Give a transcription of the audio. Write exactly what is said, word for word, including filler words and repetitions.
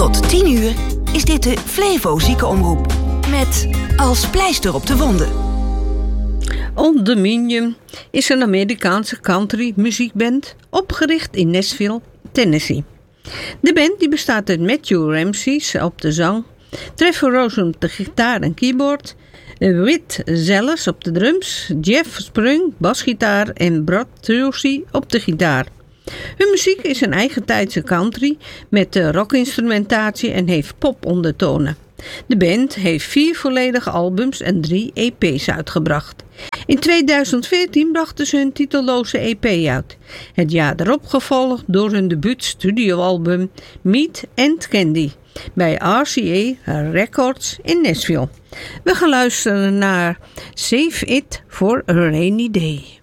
Tot tien uur is dit de Flevo Ziekenomroep. Met als pleister op de wonden. Old Dominion is een Amerikaanse country muziekband opgericht in Nashville, Tennessee. De band die bestaat uit Matthew Ramsey op de zang, Trevor Rosen op de gitaar en keyboard, Whit Zellers op de drums, Jeff Sprung basgitaar en Brad Trucy op de gitaar. Hun muziek is een eigentijdse country met rockinstrumentatie en heeft pop-ondertonen. De band heeft vier volledige albums en drie E P's uitgebracht. In tweeduizend veertien brachten ze hun titelloze E P uit. Het jaar daarop gevolgd door hun debuut studioalbum Meat and Candy bij R C A Records in Nashville. We gaan luisteren naar Save It for a Rainy Day.